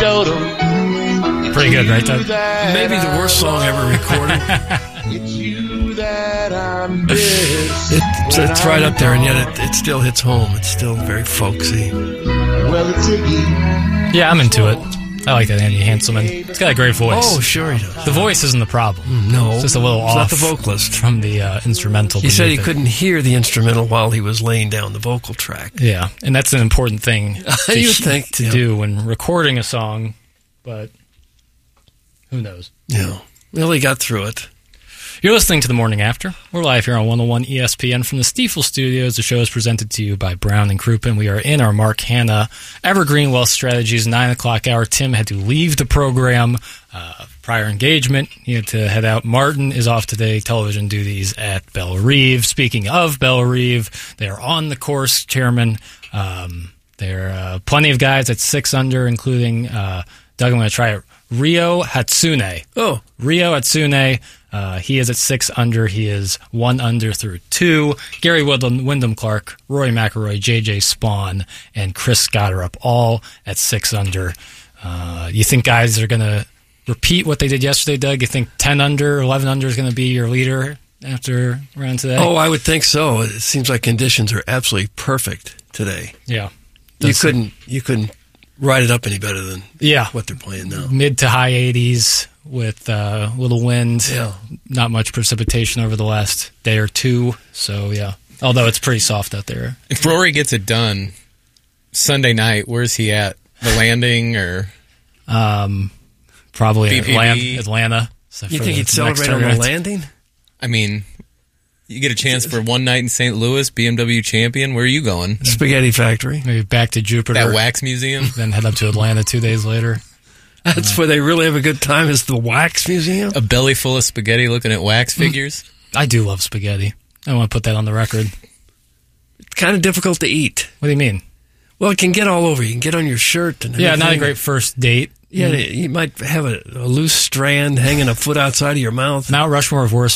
Pretty good, right, Doug? Maybe the worst song ever recorded. It's right up there, and yet it still hits home. It's still very folksy. Yeah, I'm into it. I like that Andy Hanselman. He's got a great voice. Oh, sure he does. The voice isn't the problem. No. It's just a little off. Not the vocalist. From the instrumental. He said he couldn't hear the instrumental while he was laying down the vocal track. Yeah, and that's an important thing to do when recording a song, but who knows? Yeah. Well, he got through it. You're listening to The Morning After. We're live here on 101 ESPN from the Stiefel Studios. The show is presented to you by Brown and Crouppen. We are in our Mark Hanna Evergreen Wealth Strategies 9 o'clock hour. Tim had to leave the program. Prior engagement. He had to head out. Martin is off today. Television duties at Belle-Rive. Speaking of Belle-Rive, they are on the course, Chairman. There are plenty of guys at 6 under, including, Doug, I'm going to try it. Ryo Hatsune. Oh. Ryo Hatsune. He is at 6 under. He is 1 under through 2. Gary Wyndham Clark, Rory McIlroy, J.J. Spawn, and Chris Scotterup all at 6 under. You think guys are going to repeat what they did yesterday, Doug? You think 10 under, 11 under is going to be your leader after round today? Oh, I would think so. It seems like conditions are absolutely perfect today. Yeah. You couldn't ride it up any better than what they're playing now. Mid to high 80s with little wind. Yeah. Not much precipitation over the last day or two. So, yeah. Although it's pretty soft out there. If Rory gets it done Sunday night, where's he at? The Landing or? Probably BPB? Atlanta. So you think he'd celebrate on the Landing? I mean, you get a chance for one night in St. Louis, BMW champion. Where are you going? Spaghetti Factory. Maybe back to Jupiter. That wax museum. Then head up to Atlanta 2 days later. That's where they really have a good time, is the wax museum. A belly full of spaghetti looking at wax figures. I do love spaghetti. I want to put that on the record. It's kind of difficult to eat. What do you mean? Well, it can get all over. You can get on your shirt. And not a great first date. Yeah, you might have a loose strand hanging a foot outside of your mouth. Mount Rushmore of worst